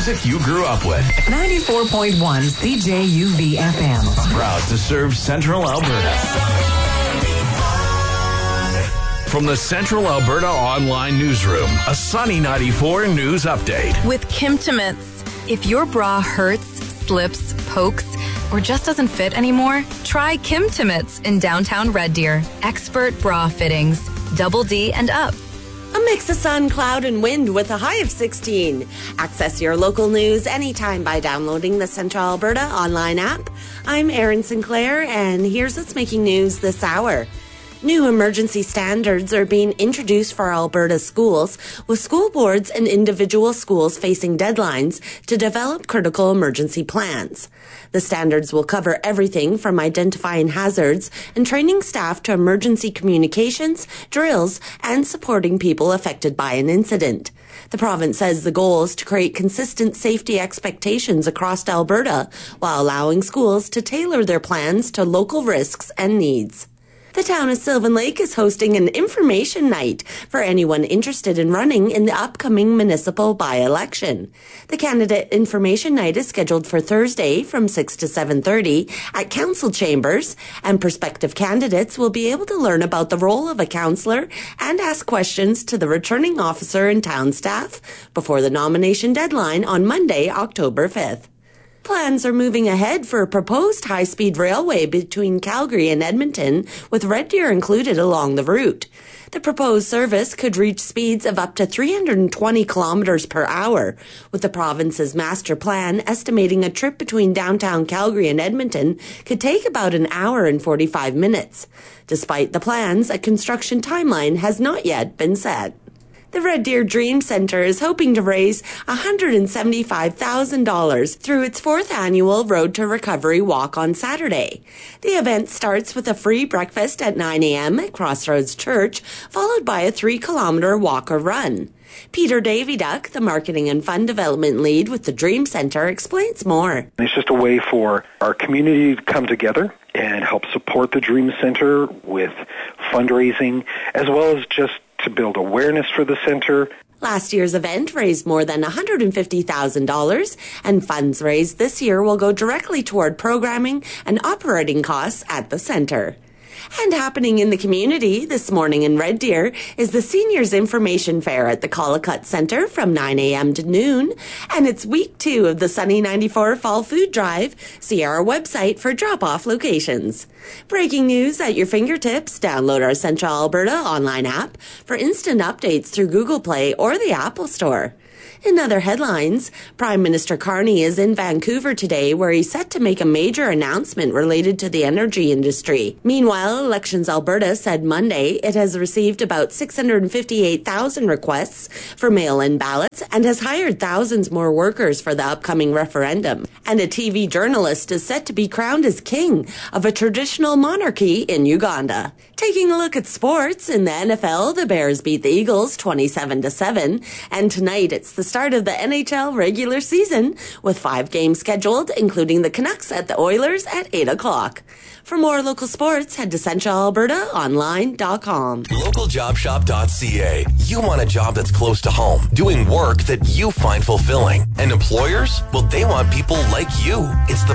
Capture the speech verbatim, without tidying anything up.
music you grew up with. ninety-four point one C J U V F M. Proud to serve Central Alberta. From the Central Alberta Online Newsroom, a Sunny ninety-four news update. With Kim Timmins. If your bra hurts, slips, pokes, or just doesn't fit anymore, try Kim Timmins in downtown Red Deer. Expert bra fittings, double D and up. A mix of sun, cloud, and wind with a high of sixteen. Access your local news anytime by downloading the Central Alberta online app. I'm Erin Sinclair, and here's what's making news this hour. New emergency standards are being introduced for Alberta schools, with school boards and individual schools facing deadlines to develop critical emergency plans. The standards will cover everything from identifying hazards and training staff to emergency communications, drills, and supporting people affected by an incident. The province says the goal is to create consistent safety expectations across Alberta while allowing schools to tailor their plans to local risks and needs. The town of Sylvan Lake is hosting an information night for anyone interested in running in the upcoming municipal by-election. The candidate information night is scheduled for Thursday from six to seven thirty at council chambers, and prospective candidates will be able to learn about the role of a councillor and ask questions to the returning officer and town staff before the nomination deadline on Monday, October fifth. Plans are moving ahead for a proposed high-speed railway between Calgary and Edmonton, with Red Deer included along the route. The proposed service could reach speeds of up to three hundred twenty kilometers per hour, with the province's master plan estimating a trip between downtown Calgary and Edmonton could take about an hour and forty-five minutes. Despite the plans, a construction timeline has not yet been set. The Red Deer Dream Centre is hoping to raise one hundred seventy-five thousand dollars through its fourth annual Road to Recovery Walk on Saturday. The event starts with a free breakfast at nine a.m. at Crossroads Church, followed by a three-kilometer walk or run. Peter Daviduck, the Marketing and Fund Development Lead with the Dream Centre, explains more. It's just a way for our community to come together and help support the Dream Centre with fundraising, as well as just to build awareness for the centre. Last year's event raised more than one hundred fifty thousand dollars, and funds raised this year will go directly toward programming and operating costs at the centre. And happening in the community this morning in Red Deer is the Seniors Information Fair at the Collicutt Centre from nine a.m. to noon, and it's week two of the Sunny ninety-four Fall Food Drive. See our website for drop-off locations. Breaking news at your fingertips. Download our Central Alberta online app for instant updates through Google Play or the Apple Store. In other headlines, Prime Minister Carney is in Vancouver today, where he's set to make a major announcement related to the energy industry. Meanwhile, Elections Alberta said Monday it has received about six hundred fifty-eight thousand requests for mail-in ballots and has hired thousands more workers for the upcoming referendum. And a T V journalist is set to be crowned as king of a traditional monarchy in Uganda. Taking a look at sports, in the N F L, the Bears beat the Eagles twenty-seven to seven, and tonight it's the start of the N H L regular season, with five games scheduled, including the Canucks at the Oilers at eight o'clock. For more local sports, head to central alberta online dot com. local job shop dot c a. You want a job that's close to home, doing work that you find fulfilling. And employers? Well, they want people like you. It's the